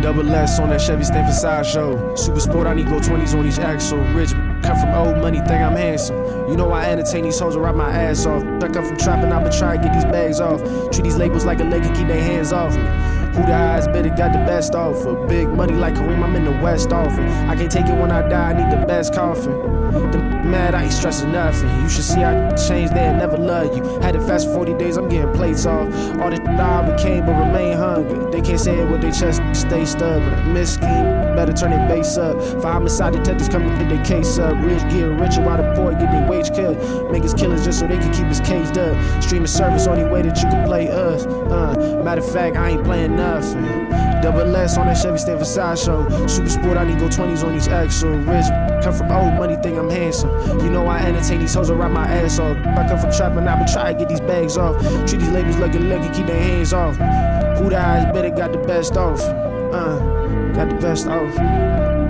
Double S on that Chevy, stand for sideshow. Super sport, I need go 20s on each axle. Rich, come from old money, think I'm handsome. You know I entertain these hoes, I ride my ass off. I come from trapping, I've been trying to get these bags off. Treat these labels like a leg and keep their hands off me. Who the eyes better got the best offer? Big money like Kareem, I'm in the West offer. I can't take it when I die, I need the best coffin. The mad, I ain't stressing nothing. You should see how changed, they'll never love you. Had it fast for 40 days, I'm getting plates off. All the I became, but remain hungry. They can't say it with their chest, stay stubborn. Miss scheme, better turn their base up. 5 homicide detectives come and pick their case up. Rich get richer while the poor get their wage cut. Make us killers just so they can keep us caged up. Streaming service, only way that you can play us. Matter of fact, I ain't playing nothing. Double S on that Chevy, stand for sideshow. Super sport, I need go 20s on each axle. Rich, come from old money, think I'm handsome. You know I entertain these hoes, I ride my ass off. I come from trapping, I've been trying to get these bags off. Treat these labels like a leg and keep their hands off. Who the eyes better got the best off? Got the best off.